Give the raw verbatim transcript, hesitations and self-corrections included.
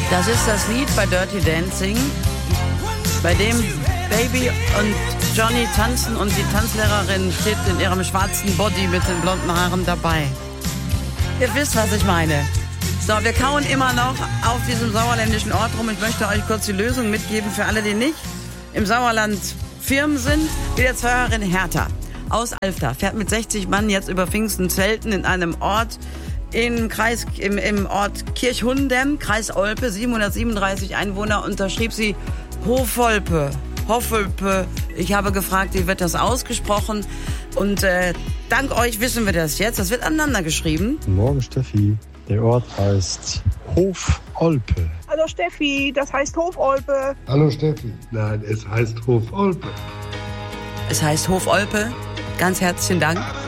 Das ist das Lied bei Dirty Dancing, bei dem Baby und Johnny tanzen und die Tanzlehrerin steht in ihrem schwarzen Body mit den blonden Haaren dabei. Ihr wisst, was ich meine. So, wir kauen immer noch auf diesem sauerländischen Ort rum. Ich möchte euch kurz die Lösung mitgeben für alle, die nicht im Sauerland Firmen sind. Wie der Pfarrerin Hertha aus Alfter fährt mit sechzig Mann jetzt über Pfingsten zelten in einem Ort im Kreis, im, im Ort Kirchhundem, Kreis Olpe, siebenhundertsiebenunddreißig Einwohner, unterschrieb sie Hofolpe. Hofolpe. Ich habe gefragt, wie wird das ausgesprochen? Und äh, dank euch wissen wir das jetzt. Das wird aneinander geschrieben. Guten Morgen, Steffi. Der Ort heißt Hofolpe. Hallo Steffi, das heißt Hofolpe. Hallo Steffi. Nein, es heißt Hofolpe. Es heißt Hofolpe. Ganz herzlichen Dank.